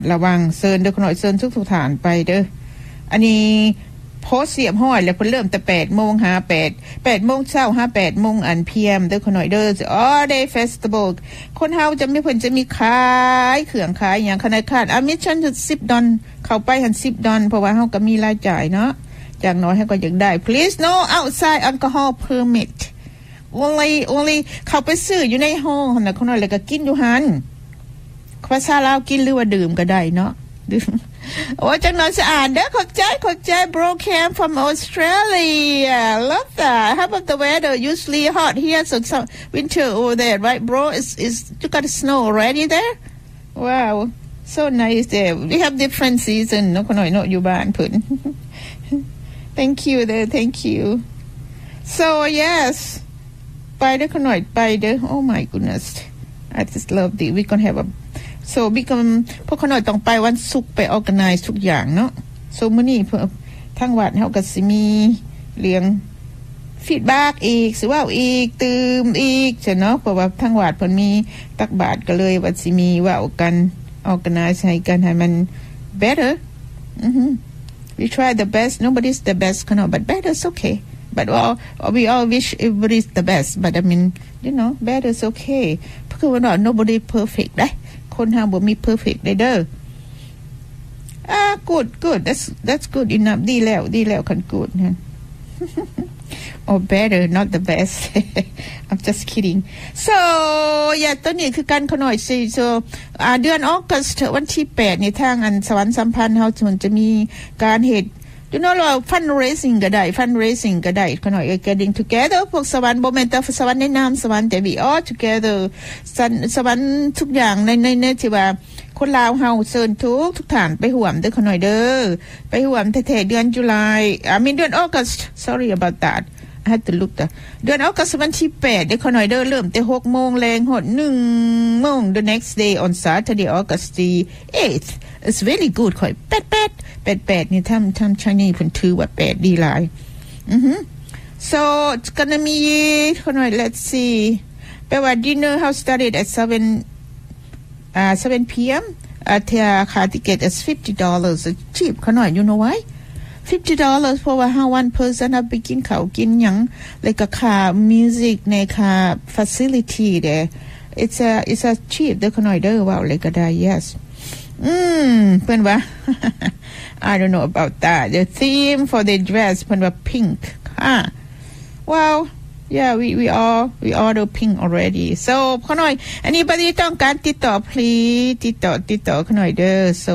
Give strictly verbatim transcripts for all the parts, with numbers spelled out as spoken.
ระวังเซินเด้อขน่อยเซินทุกทุกฐานไปเด้ออันนี้โพสเสียบห้อยแล้วเพิ่นเริ่มแต่ แปดโมง หา แปด แปดโมงเช้าหา แปดโมงอัน พี เอ็ม เด้อขน่อยเด้อ all day festival คนเฮาจะมีเพิ่นจะมีขายเครื่องขายหยังขนาดขาด admission สิบดอลเข้าไปหันสิบดอลเพราะว่าเฮาก็มีรายจ่ายเนาะจากน้อยเฮาก็อยากได้ please no outside alcohol permit only only เข้าไปซื้ออยู่ในห้องหั่นน่ะขน่อยแล้วก็กินอยู่หั่นภาษาลาวกินหรือว่าดื่มก็ได้เนาะดื่มโอ้จังน้อยสะอาดเด้อขอบใจขอบใจ bro cam from Australia love that how about the weather usually hot here so some winter over there right bro is is you got snow already there wow so nice there we have different season เนาะขน่อยเนาะอยู่บ้านเพิ่น thank you there thank you so yes ไปเด้อขน่อยไปเด้อ oh my goodness I just love it we gonna have a so บิ๊กพวกเขาหน่อยต้องไปวันศุกร์ไป organize ทุกอย่างเนาะ so มื้อนี้ทางวัดเฮาก็สิมีเรื่อง feedback อีกสิว่าอีกตื่มอีกใช่เนาะเพราะว่าทางวัดเพิ่นมีตักบาตรก็เลยว่าสิมีว่ากัน organize ให้กันให้มัน better อือ we try the best nobody's the best ขนาด but better is okay but all we all wish everybody's the best but I mean you know better is okay เพราะว่า nobody perfect ได้คนเฮาบ่มี perfect ได้เด้ออ่า good good that's that's good enough ดีแล้วดีแล้วคัน good ฮะ or better not the best I'm just kidding so yeah ตอนนี้คือกันขน่อยสิ so อ่าเดือนออกัสวันที่แปดนี่ทางอันสวรรค์สัมพันธ์เฮาจะมีการเฮ็ดyou know เรา fundraising ก็ได้ fundraising ก็ได้ขน่อย getting together พวกสวรรค์บ่แม่นแต่สวรรค์ในนามสวรรค์แต่ we all together สวรรค์ทุกอย่างในในในที่ว่าคนลาวเฮาเชิญทุกทุกฐานไปร่วมเด้อขน่อยเด้อไปร่วมแท้ๆเดือนตุลา I mean เดือน August sorry about that I had to look เดือน August วันที่แปดเด้อขน่อยเด้อเริ่มแต่ หกโมงแลงฮอด หนึ่งโมง the next day on Saturday August the eighth it's really good ค่อยแปดแปดแปดแปดนี่ทำทำชานี่เพิ่นถือว่าแปดดีหลายอือฮึ so it's gonna be ขน่อย let's see แปลว่า dinner house started at seven uh seven p.m. at the car ticket is fifty dollars cheap ขน่อย you know why fifty dollars เพราะว่า how one person เอาไปกินข้าวกินหยังแล้วก็ค่า music ในค่า facility there it's a it's a cheap เด้อขน่อยเด้อว้าวเลยก็ได้ yesอืมเพิ่นว่า I don't know about that the theme for the dress เพิ่นว่า pink ค่ะ well yeah we we all we order pink already so ขน่อย anybody ต้องการติดต่อ please ติดต่อติดต่อขน่อยเด้อ so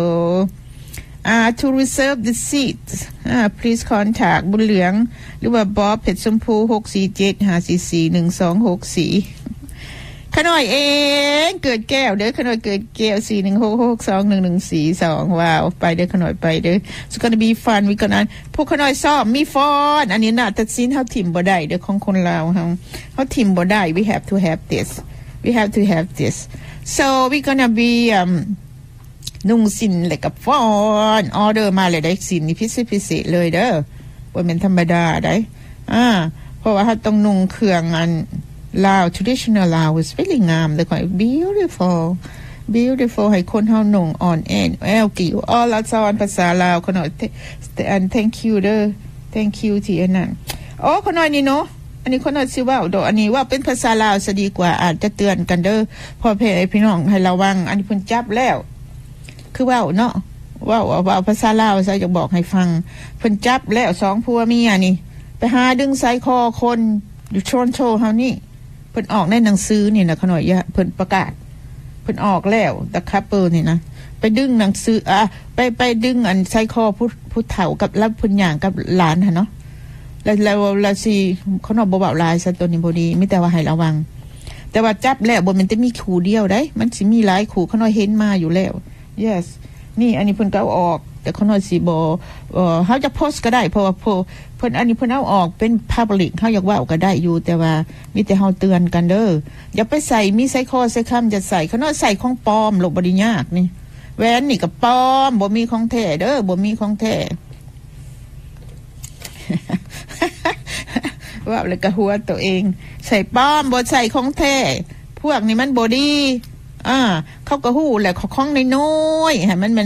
uh to reserve the seat uh please contact บุญเหลืองหรือว่าบ๊อบเพชรชมพูหกสี่เจ็ด ห้าสี่สี่ หนึ่งสองหกสี่ขน่อยเองเกิดแก้วเด้อขน่อยเกิดแก้วสี่หนึ่งหกหกสองหนึ่งหนึ่งสี่สองว้าวไปเด้อขน่อยไปเด้อ It's gonna be fun วิกันนั้นพวกขน่อยซ้อมมีฟอนอันนี้น่ะตัดสินเฮาทิ่มบ่ได้เด้อของคนลาวเฮาเฮาทิ่มบ่ได้ we have to have this we have to have this so we gonna be um นุ่งสินแล้วก็ฟอนออเดอร์มาเลยได้สินนี่พิเศษพิเศษเลยเด้อบ่แม่นธรรมดาได้อ่าเพราะว่าเฮาต้องนุ่งเครื่องอันลาว traditional ลาว is really งามเลยค่ะ beautiful beautiful ให้คนเฮานุ่งอ่อนแอนแอลกิวออลาซอนภาษาลาวขน่อย and thank you เด้อ thank you ที่อันนั้นโอ้ขน่อยนี่เนาะอันนี้ขน่อยสิว่าดอกอันนี้ว่าเป็นภาษาลาวซะดีกว่าอาจจะเตือนกันเด้อพอเพ่พี่น้องให้ระวังอันนี้เพิ่นจับแล้วคือว่าเนาะว่าว่าภาษาลาวซะจะบอกให้ฟังเพิ่นจับแล้วสองผัวเมียนี่ไปหาดึงไซคอคนอยู่โชนโชเฮานี่เพิ่นออกในหนังสือนี่นะขน่อยยะเพิ่นประกาศเพิ่นออกแล้วตะคัปเปอร์นี่นะไปดึงหนังสืออ่ะไปไปดึงอันไซคอผู้ผู้เฒ่ากับรับเพิ่นย่างกับหลานหั่นเนาะแล้วแล้วแล้วสิเขาเนาะบ่เว้าหลายซะตัวนี้บ่ดีมีแต่ว่าให้ระวังแต่ว่าจับแล้วบ่แม่นแต่มีคู่เดียวได้มันสิมีหลายคู่เขาน้อยเห็นมาอยู่แล้ว yes นี่อันนี้เพิ่นก็เอาออกแต่เขาน้อยสิบ่เอ่อเฮาจะโพสต์ก็ได้เพราะว่าเพิ่นอันนี้เพิ่นเอาออกเป็น public เฮาอยากเว้าก็ได้อยู่แต่ว่ามีแต่เฮาเตือนกันเด้ออย่าไปใส่มีใส่คอใส่คำจะใส่เขาน้อยใส่ของปลอมโลกบ่ได้ยากนี่แหวนนี่ก็ปลอมบ่มีของแท้เด้อบ่มีของแท้ว่าแล้วก็หัวตัวเองใส่ปลอมบ่ใส่ของแท้พวกนี้มันบ่ดีอ่าเขาก็ฮู้แหละของน้อยๆให้มัน